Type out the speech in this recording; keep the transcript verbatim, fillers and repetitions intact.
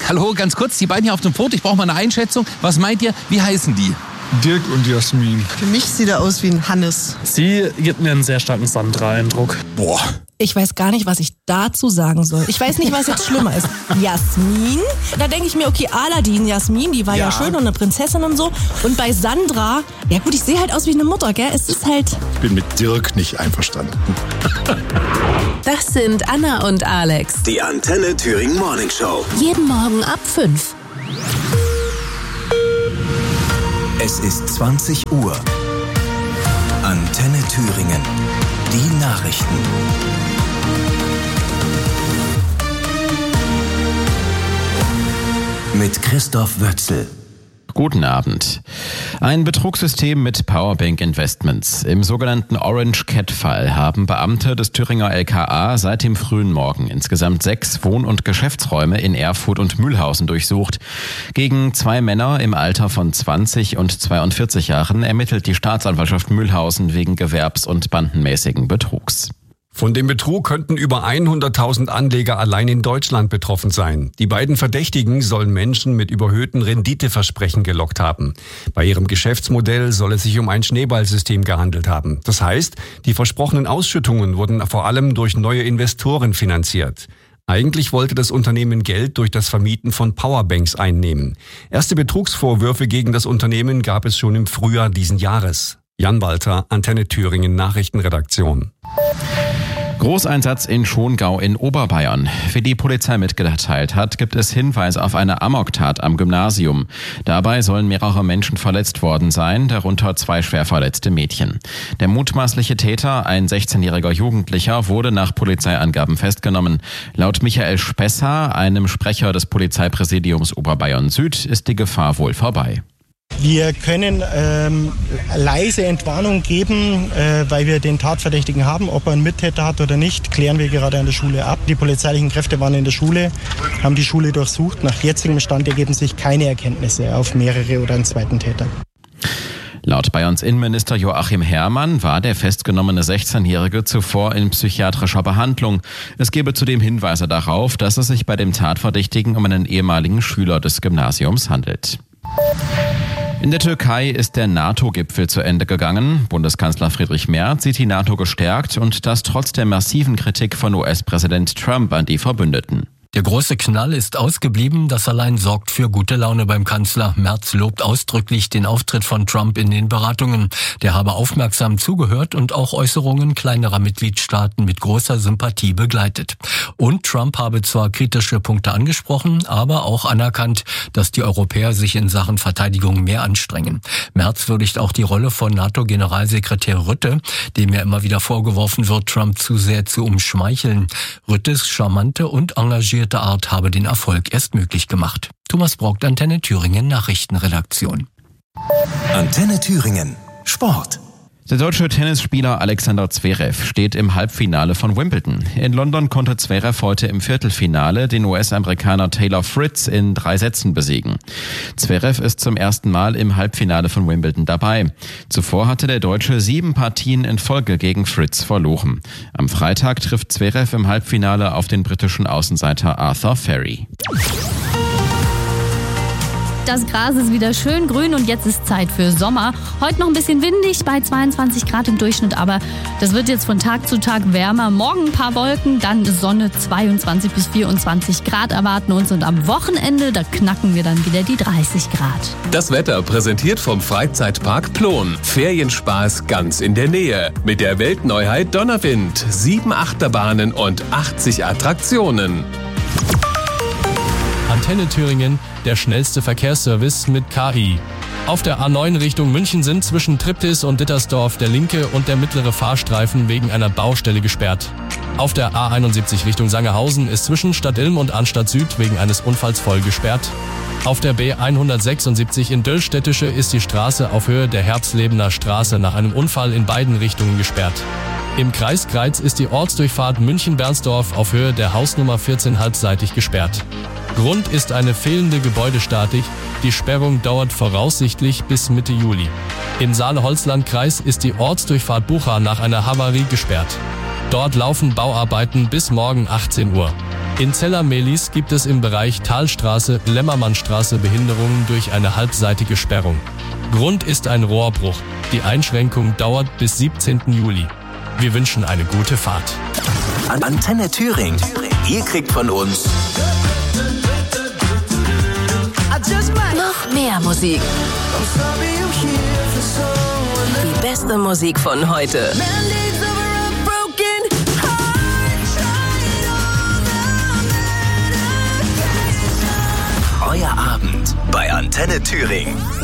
Hallo, ganz kurz, die beiden hier auf dem Foto, ich brauche mal eine Einschätzung. Was meint ihr, wie heißen die? Dirk und Jasmin. Für mich sieht er aus wie ein Hannes. Sie gibt mir einen sehr starken Sandra-Eindruck. Boah. Ich weiß gar nicht, was ich dazu sagen soll. Ich weiß nicht, was jetzt schlimmer ist. Jasmin? Da denke ich mir, okay, Aladdin, Jasmin, die war ja. ja schön und eine Prinzessin und so. Und bei Sandra, ja gut, ich sehe halt aus wie eine Mutter, gell? Es ist halt... Ich bin mit Dirk nicht einverstanden. Das sind Anna und Alex. Die Antenne Thüringen Morning Show. Jeden Morgen ab fünf. Es ist zwanzig Uhr. Antenne Thüringen. Die Nachrichten. Mit Christoph Wötzel. Guten Abend. Ein Betrugssystem mit Powerbank Investments. Im sogenannten Orange Cat-Fall haben Beamte des Thüringer L K A seit dem frühen Morgen insgesamt sechs Wohn- und Geschäftsräume in Erfurt und Mühlhausen durchsucht. Gegen zwei Männer im Alter von zwanzig und zweiundvierzig Jahren ermittelt die Staatsanwaltschaft Mühlhausen wegen gewerbs- und bandenmäßigen Betrugs. Von dem Betrug könnten über hunderttausend Anleger allein in Deutschland betroffen sein. Die beiden Verdächtigen sollen Menschen mit überhöhten Renditeversprechen gelockt haben. Bei ihrem Geschäftsmodell soll es sich um ein Schneeballsystem gehandelt haben. Das heißt, die versprochenen Ausschüttungen wurden vor allem durch neue Investoren finanziert. Eigentlich wollte das Unternehmen Geld durch das Vermieten von Powerbanks einnehmen. Erste Betrugsvorwürfe gegen das Unternehmen gab es schon im Frühjahr diesen Jahres. Jan Walter, Antenne Thüringen Nachrichtenredaktion. Großeinsatz in Schongau in Oberbayern. Wie die Polizei mitgeteilt hat, gibt es Hinweise auf eine Amoktat am Gymnasium. Dabei sollen mehrere Menschen verletzt worden sein, darunter zwei schwer verletzte Mädchen. Der mutmaßliche Täter, ein sechzehnjähriger Jugendlicher, wurde nach Polizeiangaben festgenommen. Laut Michael Spesser, einem Sprecher des Polizeipräsidiums Oberbayern Süd, ist die Gefahr wohl vorbei. Wir können ähm, leise Entwarnung geben, äh, weil wir den Tatverdächtigen haben. Ob er einen Mittäter hat oder nicht, klären wir gerade an der Schule ab. Die polizeilichen Kräfte waren in der Schule, haben die Schule durchsucht. Nach jetzigem Stand ergeben sich keine Erkenntnisse auf mehrere oder einen zweiten Täter. Laut Bayerns Innenminister Joachim Herrmann war der festgenommene sechzehnjährige zuvor in psychiatrischer Behandlung. Es gebe zudem Hinweise darauf, dass es sich bei dem Tatverdächtigen um einen ehemaligen Schüler des Gymnasiums handelt. In der Türkei ist der NATO-Gipfel zu Ende gegangen. Bundeskanzler Friedrich Merz sieht die NATO gestärkt und das trotz der massiven Kritik von U S-Präsident Trump an die Verbündeten. Der große Knall ist ausgeblieben, das allein sorgt für gute Laune beim Kanzler. Merz lobt ausdrücklich den Auftritt von Trump in den Beratungen. Der habe aufmerksam zugehört und auch Äußerungen kleinerer Mitgliedstaaten mit großer Sympathie begleitet. Und Trump habe zwar kritische Punkte angesprochen, aber auch anerkannt, dass die Europäer sich in Sachen Verteidigung mehr anstrengen. Merz würdigt auch die Rolle von NATO-Generalsekretär Rutte, dem ja immer wieder vorgeworfen wird, Trump zu sehr zu umschmeicheln. Rüttes charmante und engagierte Art habe den Erfolg erst möglich gemacht. Thomas Brockt, Antenne Thüringen Nachrichtenredaktion. Antenne Thüringen Sport. Der deutsche Tennisspieler Alexander Zverev steht im Halbfinale von Wimbledon. In London konnte Zverev heute im Viertelfinale den U S-Amerikaner Taylor Fritz in drei Sätzen besiegen. Zverev ist zum ersten Mal im Halbfinale von Wimbledon dabei. Zuvor hatte der Deutsche sieben Partien in Folge gegen Fritz verloren. Am Freitag trifft Zverev im Halbfinale auf den britischen Außenseiter Arthur Ferry. Das Gras ist wieder schön grün und jetzt ist Zeit für Sommer. Heute noch ein bisschen windig bei zweiundzwanzig Grad im Durchschnitt, aber das wird jetzt von Tag zu Tag wärmer. Morgen ein paar Wolken, dann Sonne, zweiundzwanzig bis vierundzwanzig Grad erwarten uns und am Wochenende, da knacken wir dann wieder die dreißig Grad. Das Wetter präsentiert vom Freizeitpark Plon. Ferienspaß ganz in der Nähe. Mit der Weltneuheit Donnerwind, sieben Achterbahnen und achtzig Attraktionen. Antenne Thüringen, der schnellste Verkehrsservice mit K I. Auf der A neun Richtung München sind zwischen Triptis und Dittersdorf der linke und der mittlere Fahrstreifen wegen einer Baustelle gesperrt. Auf der A einundsiebzig Richtung Sangerhausen ist zwischen Stadt Ilm und Arnstadt Süd wegen eines Unfalls voll gesperrt. Auf der B hundertsechsundsiebzig in Döllstädtische ist die Straße auf Höhe der Herbstlebener Straße nach einem Unfall in beiden Richtungen gesperrt. Im Kreis Greiz ist die Ortsdurchfahrt München-Bernsdorf auf Höhe der Hausnummer vierzehn halbseitig gesperrt. Grund ist eine fehlende Gebäudestatik. Die Sperrung dauert voraussichtlich bis Mitte Juli. Im Saale-Holzland-Kreis ist die Ortsdurchfahrt Bucha nach einer Havarie gesperrt. Dort laufen Bauarbeiten bis morgen achtzehn Uhr. In Zella-Mehlis gibt es im Bereich Talstraße-Lämmermannstraße Behinderungen durch eine halbseitige Sperrung. Grund ist ein Rohrbruch. Die Einschränkung dauert bis siebzehnten Juli. Wir wünschen eine gute Fahrt. Antenne Thüringen. Ihr kriegt von uns noch mehr Musik. Die beste Musik von heute. Euer Abend bei Antenne Thüringen.